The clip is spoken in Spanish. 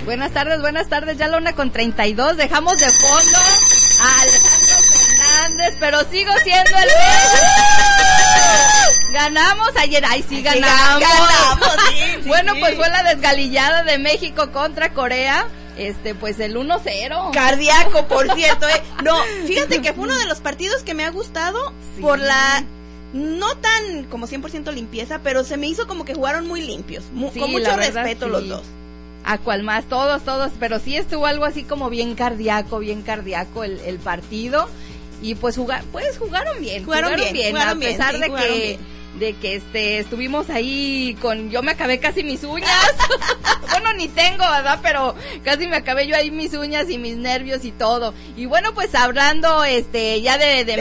Buenas tardes, ya la 1:32, dejamos de fondo a Alejandro Fernández, pero sigo siendo el ganamos ayer, ganamos. Sí, bueno, sí. Pues fue la desgalillada de México contra Corea. Pues el 1-0. Cardíaco, por cierto, No, fíjate que fue uno de los partidos que me ha gustado por la, no tan como 100% limpieza, pero se me hizo como que jugaron muy limpios, con mucho respeto los dos. ¿A cuál más? Todos, pero sí estuvo algo así como bien cardíaco el partido. Y pues jugaron bien, a pesar de que estuvimos ahí yo me acabé casi mis uñas. Bueno, ni tengo, ¿verdad? Pero casi me acabé yo ahí mis uñas y mis nervios y todo. Y bueno, pues hablando ya de